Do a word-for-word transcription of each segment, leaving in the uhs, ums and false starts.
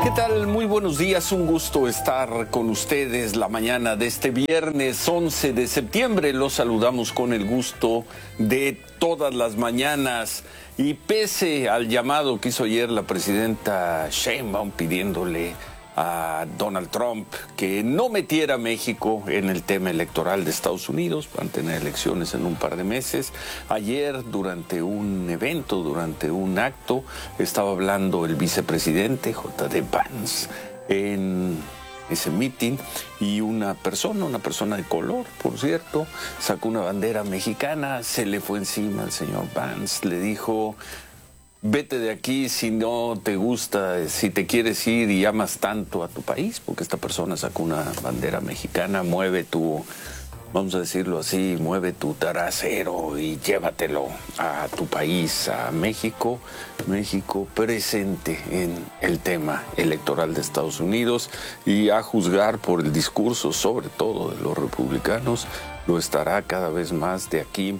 ¿qué tal? Muy buenos días, un gusto estar con ustedes la mañana de este viernes once de septiembre. Los saludamos con el gusto de todas las mañanas y pese al llamado que hizo ayer la presidenta Sheinbaum pidiéndole a Donald Trump que no metiera a México en el tema electoral de Estados Unidos, van a tener elecciones en un par de meses. Ayer, durante un evento, durante un acto, estaba hablando el vicepresidente J D Vance en ese meeting y una persona, una persona de color, por cierto, sacó una bandera mexicana, se le fue encima al señor Vance, le dijo: vete de aquí si no te gusta, si te quieres ir y amas tanto a tu país, porque esta persona sacó una bandera mexicana, mueve tu, vamos a decirlo así, mueve tu trasero y llévatelo a tu país, a México. México presente en el tema electoral de Estados Unidos y a juzgar por el discurso, sobre todo de los republicanos, lo estará cada vez más de aquí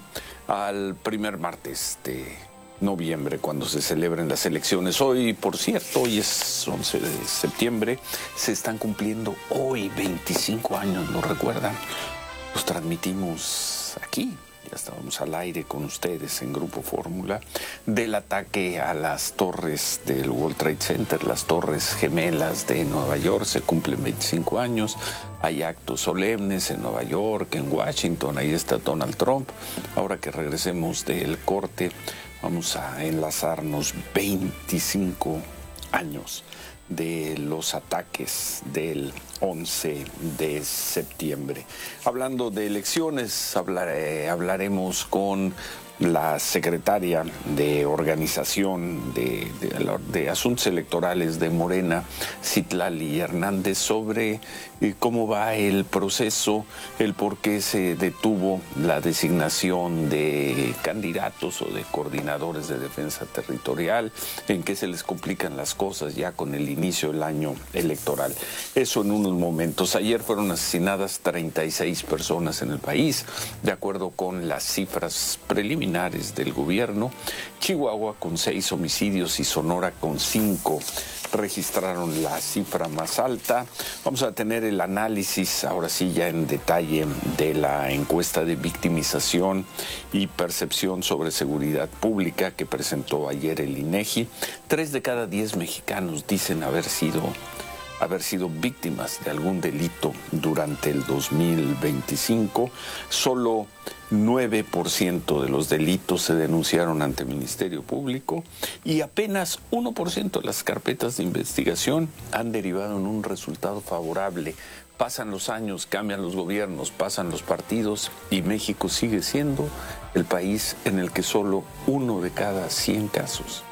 al primer martes de noviembre, cuando se celebren las elecciones. Hoy, por cierto, hoy es once de septiembre, se están cumpliendo hoy veinticinco años, ¿lo recuerdan? Los transmitimos aquí, ya estábamos al aire con ustedes en Grupo Fórmula, del ataque a las torres del World Trade Center, las torres gemelas de Nueva York. Se cumplen veinticinco años, hay actos solemnes en Nueva York, en Washington, ahí está Donald Trump. Ahora que regresemos del corte, vamos a enlazarnos veinticinco años de los ataques del once de septiembre. Hablando de elecciones, hablaré, hablaremos con la secretaria de Organización de, de, de Asuntos Electorales de Morena, Citlali Hernández, sobre eh, cómo va el proceso, el por qué se detuvo la designación de candidatos o de coordinadores de defensa territorial, en qué se les complican las cosas ya con el inicio del año electoral. Eso en unos momentos. Ayer fueron asesinadas treinta y seis personas en el país, de acuerdo con las cifras preliminares del gobierno. Chihuahua con seis homicidios y Sonora con cinco registraron la cifra más alta. Vamos a tener el análisis, ahora sí ya en detalle, de la encuesta de victimización y percepción sobre seguridad pública que presentó ayer el INEGI. Tres de cada diez mexicanos dicen haber sido haber sido víctimas de algún delito durante el dos mil veinticinco. Solo nueve por ciento de los delitos se denunciaron ante el Ministerio Público y apenas uno por ciento de las carpetas de investigación han derivado en un resultado favorable. Pasan los años, cambian los gobiernos, pasan los partidos y México sigue siendo el país en el que solo uno de cada cien casos,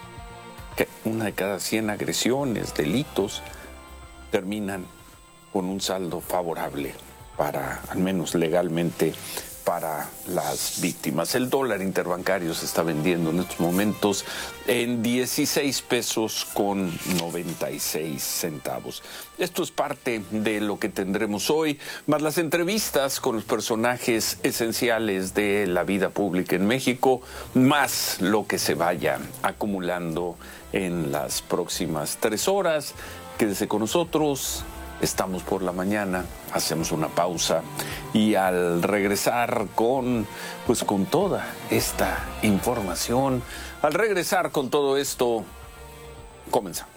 una de cada cien agresiones, delitos, terminan con un saldo favorable para, al menos legalmente, para las víctimas. El dólar interbancario se está vendiendo en estos momentos en dieciséis pesos con noventa y seis centavos. Esto es parte de lo que tendremos hoy, más las entrevistas con los personajes esenciales de la vida pública en México, más lo que se vaya acumulando en las próximas tres horas. Quédese con nosotros, estamos por la mañana, hacemos una pausa y al regresar con, pues con toda esta información, al regresar con todo esto, comenzamos.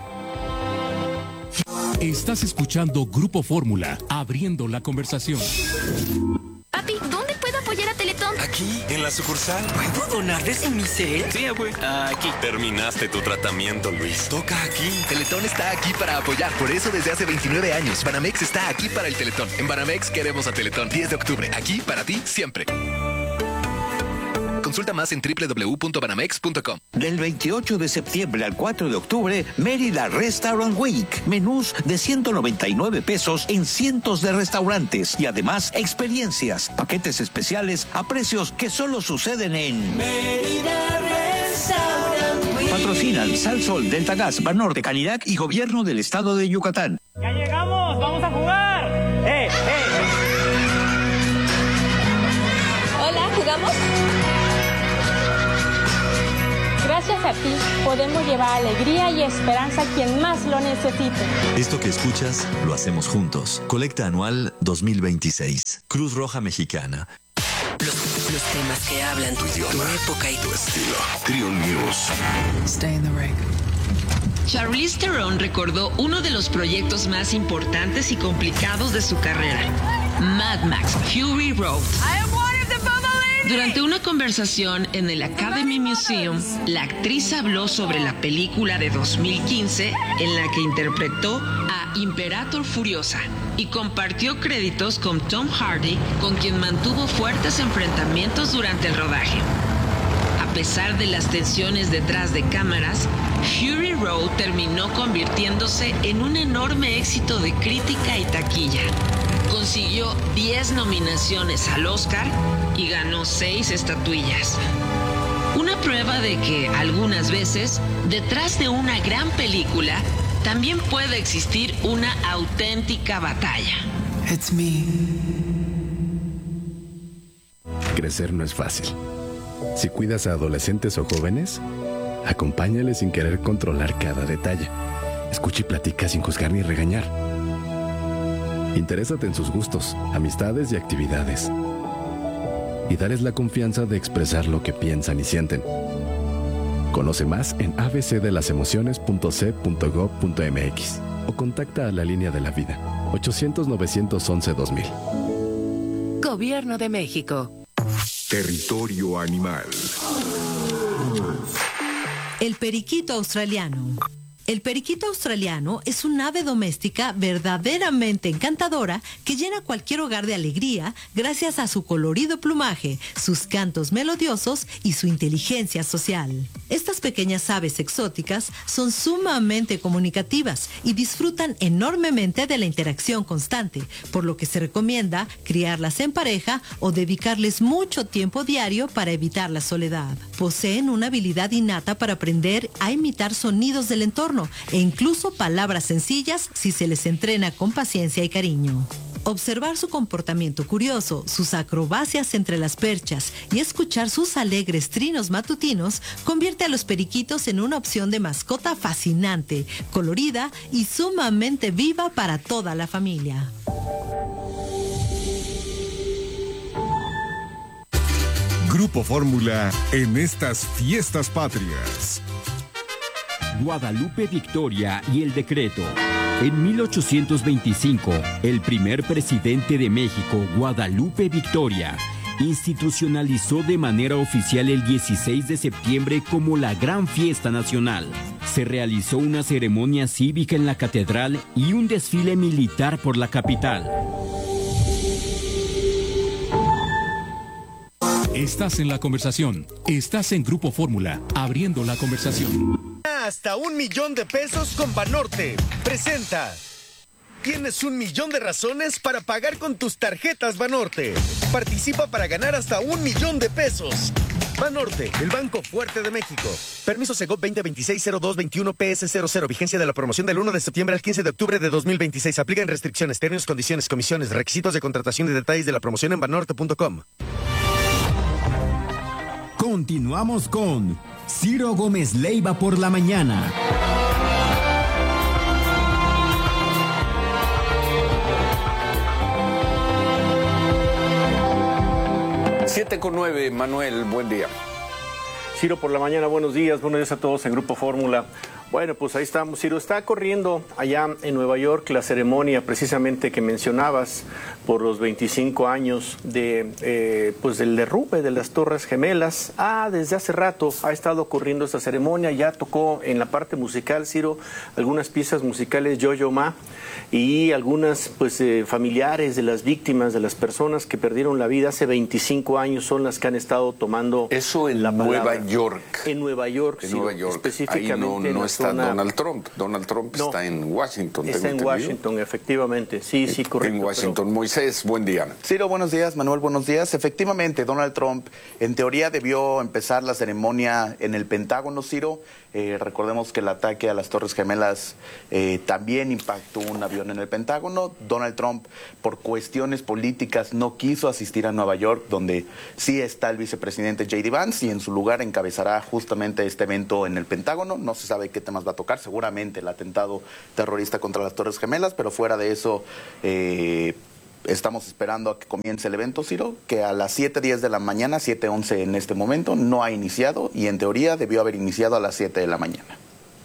Estás escuchando Grupo Fórmula, abriendo la conversación. Papi, ¿dónde puedo apoyar a Teletón? Aquí, en la sucursal. ¿Puedo donar desde mi cel? Sí, güey. Aquí. Terminaste tu tratamiento, Luis. Toca aquí. Teletón está aquí para apoyar. Por eso desde hace veintinueve años, Banamex está aquí para el Teletón. En Banamex queremos a Teletón. diez de octubre. Aquí para ti siempre. Consulta más en doble u doble u doble u punto banamex punto com. Del veintiocho de septiembre al cuatro de octubre, Mérida Restaurant Week. Menús de ciento noventa y nueve pesos en cientos de restaurantes. Y además, experiencias, paquetes especiales a precios que solo suceden en Mérida Restaurant Week. Patrocinan Sal Sol, Delta Gas, Banorte, Canirac y Gobierno del Estado de Yucatán. ¡Ya llegamos! ¡Vamos a jugar! ¡Eh, eh! Hola, ¿jugamos? Gracias. Ceptis podemos llevar alegría y esperanza a quien más lo necesite. Esto que escuchas, lo hacemos juntos. Colecta anual dos mil veintiséis. Cruz Roja Mexicana. Los, los temas que hablan tu idioma, tu época y tu estilo. Trio News. Stay in the ring. Charlize Theron recordó uno de los proyectos más importantes y complicados de su carrera, Mad Max Fury Road. Durante una conversación en el Academy Museum, la actriz habló sobre la película de dos mil quince en la que interpretó a Imperator Furiosa y compartió créditos con Tom Hardy, con quien mantuvo fuertes enfrentamientos durante el rodaje. A pesar de las tensiones detrás de cámaras, Fury Road terminó convirtiéndose en un enorme éxito de crítica y taquilla. Consiguió diez nominaciones al Oscar y ganó seis estatuillas. Una prueba de que, algunas veces, detrás de una gran película, también puede existir una auténtica batalla. It's me. Crecer no es fácil. Si cuidas a adolescentes o jóvenes, acompáñales sin querer controlar cada detalle. Escucha y platica sin juzgar ni regañar. Interésate en sus gustos, amistades y actividades. Y dales la confianza de expresar lo que piensan y sienten. Conoce más en a b c de las emociones punto c punto gov punto m x o contacta a la línea de la vida ochocientos, novecientos once, dos mil. Gobierno de México. Territorio animal. El periquito australiano. El periquito australiano es un ave doméstica verdaderamente encantadora que llena cualquier hogar de alegría gracias a su colorido plumaje, sus cantos melodiosos y su inteligencia social. Estas pequeñas aves exóticas son sumamente comunicativas y disfrutan enormemente de la interacción constante, por lo que se recomienda criarlas en pareja o dedicarles mucho tiempo diario para evitar la soledad. Poseen una habilidad innata para aprender a imitar sonidos del entorno e incluso palabras sencillas si se les entrena con paciencia y cariño. Observar su comportamiento curioso, sus acrobacias entre las perchas y escuchar sus alegres trinos matutinos convierte a los periquitos en una opción de mascota fascinante, colorida y sumamente viva para toda la familia. Grupo Fórmula en estas fiestas patrias. Guadalupe Victoria y el decreto. En mil ochocientos veinticinco, el primer presidente de México, Guadalupe Victoria, institucionalizó de manera oficial el dieciséis de septiembre como la Gran Fiesta Nacional. Se realizó una ceremonia cívica en la catedral y un desfile militar por la capital. Estás en la conversación. Estás en Grupo Fórmula, abriendo la conversación. Hasta un millón de pesos con Banorte. Presenta. Tienes un millón de razones para pagar con tus tarjetas Banorte. Participa para ganar hasta un millón de pesos. Banorte, el banco fuerte de México. Permiso Segov veinte veintiséis cero dos veintiuno P S cero cero. Vigencia de la promoción del uno de septiembre al quince de octubre de dos mil veintiséis. Aplican restricciones, términos, condiciones, comisiones, requisitos de contratación y detalles de la promoción en banorte punto com. Continuamos con Ciro Gómez Leiva por la mañana. siete con nueve, Manuel, buen día. Ciro por la mañana, buenos días, buenos días a todos en Grupo Fórmula. Bueno, pues ahí estamos, Ciro. Está corriendo allá en Nueva York la ceremonia precisamente que mencionabas por los veinticinco años de, eh, pues del derrumbe de las Torres Gemelas. Ah, desde hace rato ha estado ocurriendo esta ceremonia. Ya tocó en la parte musical, Ciro, algunas piezas musicales Yo-Yo Ma y algunas pues eh, familiares de las víctimas, de las personas que perdieron la vida hace veinticinco años son las que han estado tomando eso en la Nueva palabra. York. En Nueva York, en Ciro, Nueva York. Específicamente Ahí no, no está zona... Donald Trump. Donald Trump no, está en Washington. Está en Washington, efectivamente. Sí, sí, correcto. En Washington. Pero... Moisés, buen día. Ciro, buenos días. Manuel, buenos días. Efectivamente, Donald Trump en teoría debió empezar la ceremonia en el Pentágono, Ciro. Eh, recordemos que el ataque a las Torres Gemelas eh, también impactó un avión en el Pentágono. Donald Trump, por cuestiones políticas, no quiso asistir a Nueva York, donde sí está el vicepresidente J D Vance, y en su lugar encabezará justamente este evento en el Pentágono. No se sabe qué temas va a tocar, seguramente el atentado terrorista contra las Torres Gemelas, pero fuera de eso... Eh, Estamos esperando a que comience el evento, Ciro, que a las siete diez de la mañana, siete once en este momento, no ha iniciado y en teoría debió haber iniciado a las siete de la mañana.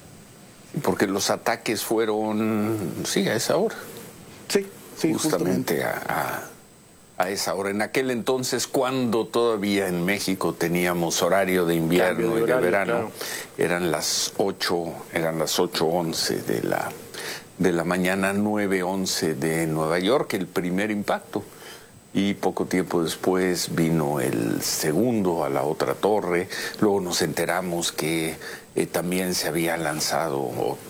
Porque los ataques fueron, sí, a esa hora. Sí, sí, justamente, justamente. A, a, a esa hora. En aquel entonces, cuando todavía en México teníamos horario de invierno de y de horario, verano, claro. eran las ocho, eran las ocho once de la... de la mañana, nueve once de Nueva York, el primer impacto. Y poco tiempo después vino el segundo a la otra torre. Luego nos enteramos que eh, también se había lanzado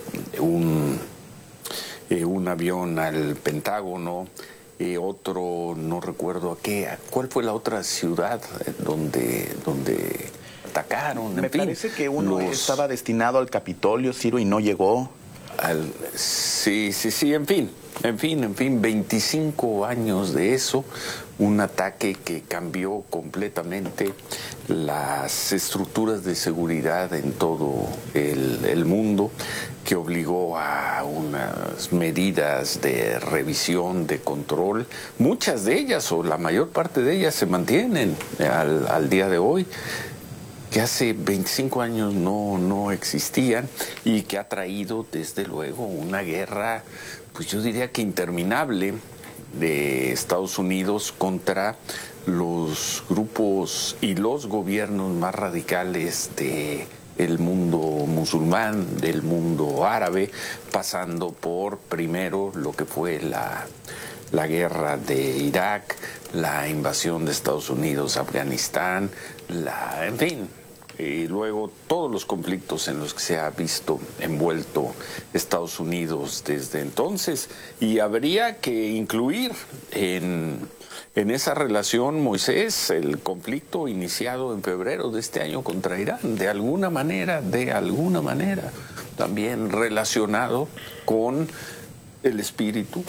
un, eh, un avión al Pentágono. Eh, otro, no recuerdo a qué. ¿Cuál fue la otra ciudad donde... donde atacaron? Me en fin, parece que uno los... estaba destinado al Capitolio, Ciro, y no llegó. Al, sí, sí, sí, en fin, en fin, en fin, veinticinco años de eso, un ataque que cambió completamente las estructuras de seguridad en todo el, el mundo, que obligó a unas medidas de revisión, de control. Muchas de ellas, o la mayor parte de ellas, se mantienen al, al día de hoy, que hace veinticinco años no, no existían y que ha traído, desde luego, una guerra, pues yo diría que interminable, de Estados Unidos contra los grupos y los gobiernos más radicales de el mundo musulmán, del mundo árabe, pasando por primero lo que fue la, la guerra de Irak, la invasión de Estados Unidos a Afganistán, la, en fin, y luego todos los conflictos en los que se ha visto envuelto Estados Unidos desde entonces. Y habría que incluir en, en esa relación, Moisés, el conflicto iniciado en febrero de este año contra Irán, de alguna manera, de alguna manera, también relacionado con el espíritu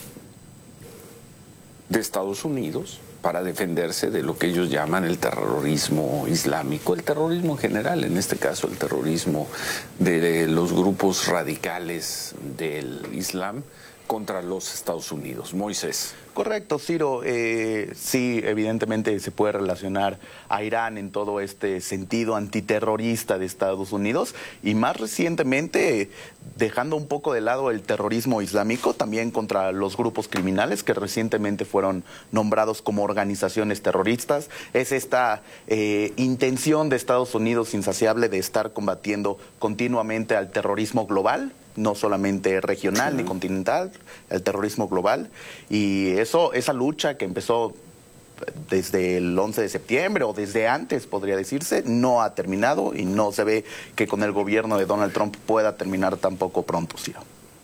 de Estados Unidos para defenderse de lo que ellos llaman el terrorismo islámico, el terrorismo en general, en este caso el terrorismo de los grupos radicales del Islam contra los Estados Unidos. Moisés. Correcto, Ciro. Eh, sí, evidentemente se puede relacionar a Irán en todo este sentido antiterrorista de Estados Unidos y más recientemente dejando un poco de lado el terrorismo islámico, también contra los grupos criminales que recientemente fueron nombrados como organizaciones terroristas. Es esta eh, intención de Estados Unidos insaciable de estar combatiendo continuamente al terrorismo global, no solamente regional ni continental, el terrorismo global. Y eso, esa lucha que empezó desde el once de septiembre o desde antes, podría decirse, no ha terminado y no se ve que con el gobierno de Donald Trump pueda terminar tampoco pronto, Ciro.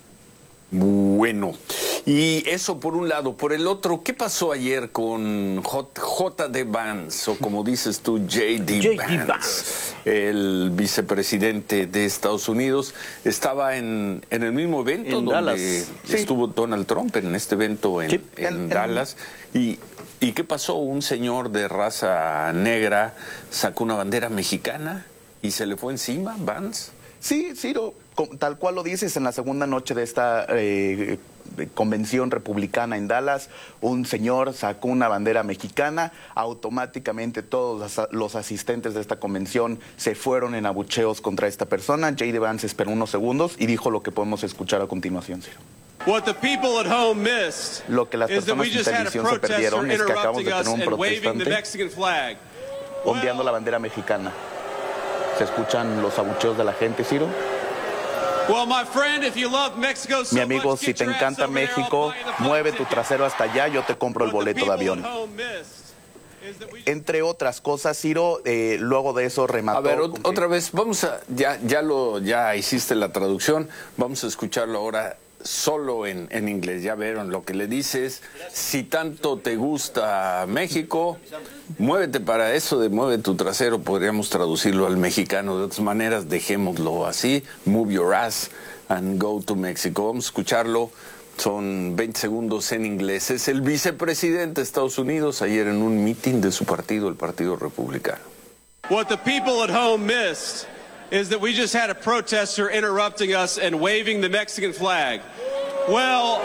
Bueno, y eso por un lado. Por el otro, ¿qué pasó ayer con J D Vance, o como dices tú, J D Vance, el vicepresidente de Estados Unidos? Estaba en, en el mismo evento en donde Dallas. estuvo Sí. Donald Trump, en este evento en, Sí, en, en- Dallas. Y, ¿Y qué pasó? Un señor de raza negra sacó una bandera mexicana y se le fue encima, Vance. Sí, Ciro, con- tal cual lo dices, en la segunda noche de esta eh, convención republicana en Dallas, un señor sacó una bandera mexicana, automáticamente todos los, los asistentes de esta convención se fueron en abucheos contra esta persona. J D Vance esperó unos segundos y dijo lo que podemos escuchar a continuación, Ciro. What the people at home missed Lo que las is that personas we en just had a televisión se protester perdieron es que acabamos de interrupting tener us un and waving the protestante Mexican flag. ondeando la bandera mexicana. ¿Se escuchan los abucheos de la gente, Ciro? Well, my friend, if you love Mexico so Mi amigo, much, si get te your ass encanta over there, I'll México, buy you the plane mueve tu ticket. trasero hasta allá, yo te compro el What the boleto de people avión. at home missed is that we Entre otras cosas, Ciro, eh, luego de eso remató. A ver, ot- con que- otra vez, vamos a, ya, ya lo, ya hiciste la traducción, vamos a escucharlo ahora solo en, en inglés. Ya vieron lo que le dices. Si tanto te gusta México, muévete para eso de mueve tu trasero. Podríamos traducirlo al mexicano de otras maneras. Dejémoslo así. Move your ass and go to Mexico. Vamos a escucharlo. Son veinte segundos en inglés. Es el vicepresidente de Estados Unidos ayer en un meeting de su partido, el Partido Republicano. What the people at home missed is that we just had a protester interrupting us and waving the Mexican flag. Well,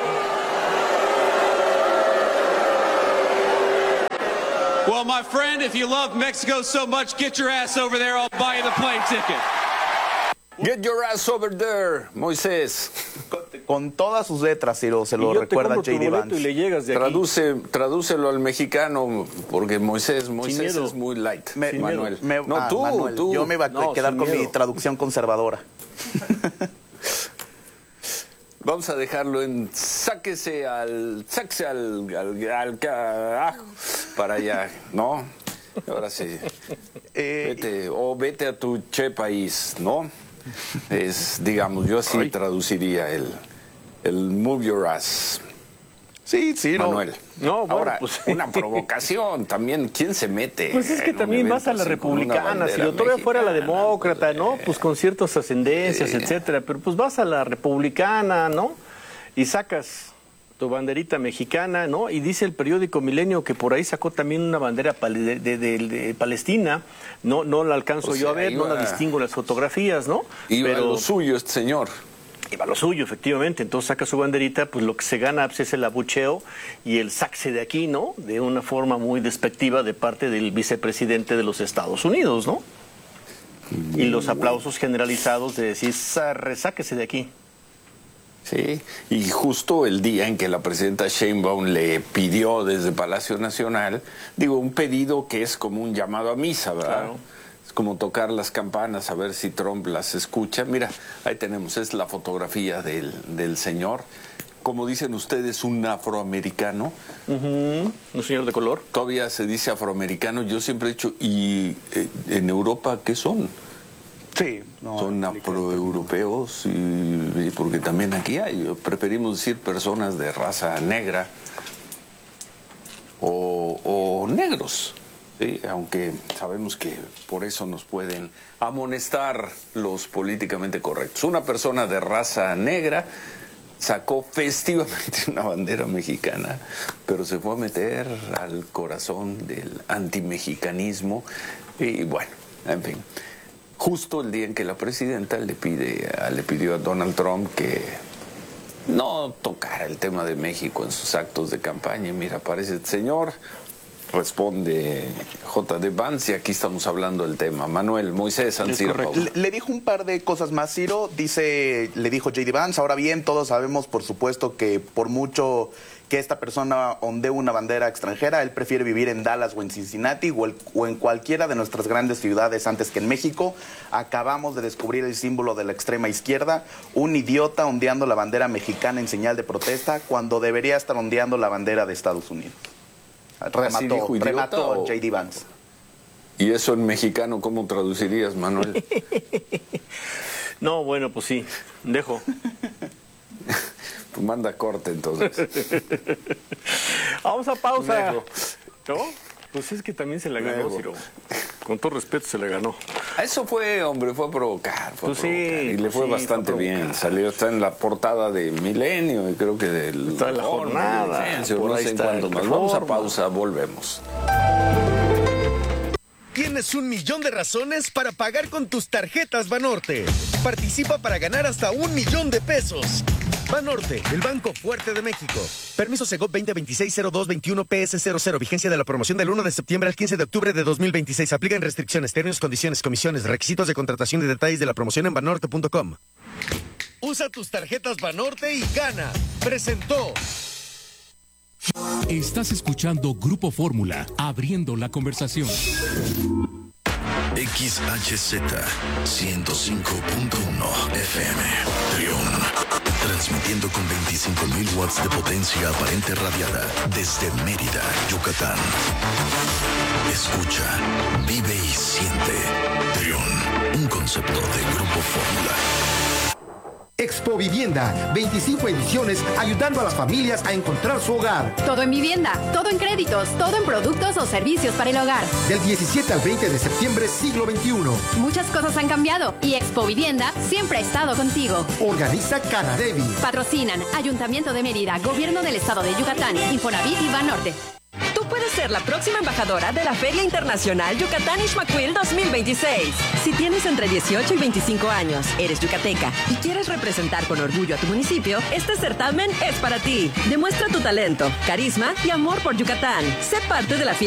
well, my friend, if you love Mexico so much, get your ass over there. I'll buy you the plane ticket. Get your ass over there, Moisés. Con todas sus letras, Ciro, se lo recuerda J D Vance. Y le llegas de aquí. Traduce, tradúcelo al mexicano, porque Moisés, Moisés es muy light. Me, Manuel. Me, no, ah, tú, Manuel, tú. Yo me iba a no, quedar con miedo. mi traducción conservadora. Vamos a dejarlo en sáquese al, sáquese al, al, al carajo para allá, ¿no? Ahora sí. Eh, vete, o vete a tu che país, ¿no? Es, digamos, yo así Ay. traduciría el, el move your ass. Sí, sí, Manuel. No, bueno, ahora, pues, una provocación también. ¿Quién se mete? Pues es que también vas a la republicana. Si lo todavía fuera la demócrata, ¿no? Pues con ciertas ascendencias, sí. etcétera. Pero pues vas a la republicana, ¿no? Y sacas tu banderita mexicana, ¿no? Y dice el periódico Milenio que por ahí sacó también una bandera de, de, de, de Palestina. No, no la alcanzo o sea, yo a ver, iba, no la distingo en las fotografías, ¿no? Iba Pero lo suyo este señor. Iba lo suyo, efectivamente. Entonces saca su banderita, pues lo que se gana pues, es el abucheo y el saxe de aquí, ¿no? De una forma muy despectiva de parte del vicepresidente de los Estados Unidos, ¿no? Y los aplausos generalizados de decir, resáquese de aquí. Sí, y justo el día en que la presidenta Sheinbaum le pidió desde Palacio Nacional, digo, un pedido que es como un llamado a misa, ¿verdad? Claro. Es como tocar las campanas a ver si Trump las escucha. Mira, ahí tenemos, es la fotografía del, del señor. Como dicen ustedes, un afroamericano. Uh-huh. Un señor de color. Todavía se dice afroamericano. Yo siempre he dicho, ¿y eh, en Europa qué son? Sí, no, son afroeuropeos, y, y porque también aquí hay, preferimos decir personas de raza negra o, o negros, ¿sí? Aunque sabemos que por eso nos pueden amonestar los políticamente correctos. Una persona de raza negra sacó festivamente una bandera mexicana, pero se fue a meter al corazón del antimexicanismo y bueno, en fin. Justo el día en que la presidenta le pide, le pidió a Donald Trump que no tocara el tema de México en sus actos de campaña. Y mira, aparece el señor, responde J D Vance y aquí estamos hablando del tema. Manuel, Moisés, Ancira, le, le dijo un par de cosas más, Ciro. Dice, le dijo J D Vance, ahora bien, todos sabemos, por supuesto, que por mucho que esta persona ondee una bandera extranjera, él prefiere vivir en Dallas o en Cincinnati o, el, o en cualquiera de nuestras grandes ciudades antes que en México. Acabamos de descubrir el símbolo de la extrema izquierda, un idiota ondeando la bandera mexicana en señal de protesta cuando debería estar ondeando la bandera de Estados Unidos. Remató, remató J D Vance. ¿Y eso en mexicano cómo traducirías, Manuel? No, bueno, pues sí, dejo. Pues manda corte, entonces. Vamos a pausa. ¿No? Pues es que también se la ganó, Ciro. Con todo respeto se la ganó. Eso fue, hombre, fue a provocar. Fue pues a provocar. Sí, y le fue sí, bastante fue bien. Salió, está en la portada de Milenio y creo que del... Está en la jornada. De no sé cuándo más. Vamos a pausa, volvemos. Tienes un millón de razones para pagar con tus tarjetas Banorte. Participa para ganar hasta un millón de pesos. Banorte, el banco fuerte de México. Permiso Segov veinte veintiséis cero dos veintiuno P S cero cero. Vigencia de la promoción del uno de septiembre al quince de octubre de dos mil veintiséis. Aplican restricciones, términos, condiciones, comisiones, requisitos de contratación y detalles de la promoción en banorte punto com. Usa tus tarjetas Banorte y gana. Presentó. Estás escuchando Grupo Fórmula, abriendo la conversación. X H Z ciento cinco punto uno F M Trión, transmitiendo con veinticinco mil watts de potencia aparente radiada desde Mérida, Yucatán. Escucha, vive y siente Trión, un concepto de Grupo Fórmula. Expo Vivienda, veinticinco ediciones ayudando a las familias a encontrar su hogar. Todo en vivienda, todo en créditos, todo en productos o servicios para el hogar. Del diecisiete al veinte de septiembre, siglo veintiuno. Muchas cosas han cambiado y Expo Vivienda siempre ha estado contigo. Organiza Canadevi. Patrocinan Ayuntamiento de Mérida, Gobierno del Estado de Yucatán, Infonavit y Banorte. Tú puedes ser la próxima embajadora de la Feria Internacional Yucatán Ixmaquil dos mil veintiséis. Si tienes entre dieciocho y veinticinco años, eres yucateca y quieres representar con orgullo a tu municipio, este certamen es para ti. Demuestra tu talento, carisma y amor por Yucatán. Sé parte de la fiesta